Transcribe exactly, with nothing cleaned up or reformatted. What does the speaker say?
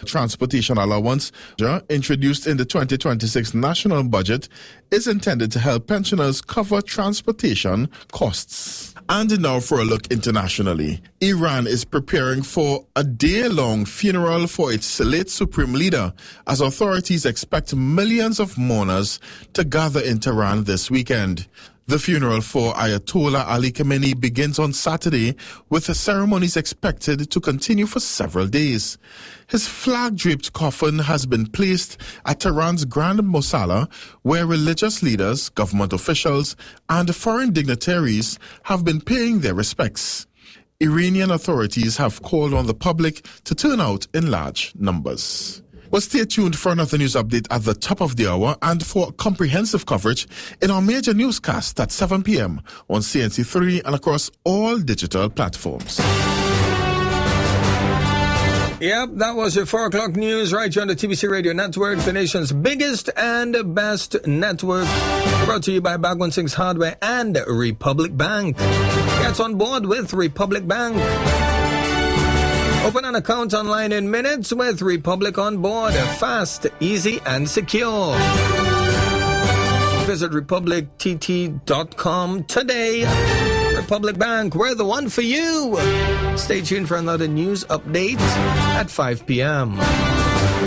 Transportation allowance, introduced in the twenty twenty-six national budget, is intended to help pensioners cover transportation costs. And now for a look internationally. Iran is preparing for a day-long funeral for its late supreme leader, as authorities expect millions of mourners to gather in Tehran this weekend. The funeral for Ayatollah Ali Khamenei begins on Saturday, with the ceremonies expected to continue for several days. His flag-draped coffin has been placed at Tehran's Grand Mosala, where religious leaders, government officials, and foreign dignitaries have been paying their respects. Iranian authorities have called on the public to turn out in large numbers. Well, stay tuned for another news update at the top of the hour and for comprehensive coverage in our major newscast at seven p.m. on C N C three and across all digital platforms. Yep, that was your four o'clock news right here on the T B C Radio Network, the nation's biggest and best network. Brought to you by Bhagwan Singh's Hardware and Republic Bank. Get on board with Republic Bank. Open an account online in minutes with Republic on board. Fast, easy, and secure. Visit republic t t dot com today. Republic Bank, we're the one for you. Stay tuned for another news update at five p.m.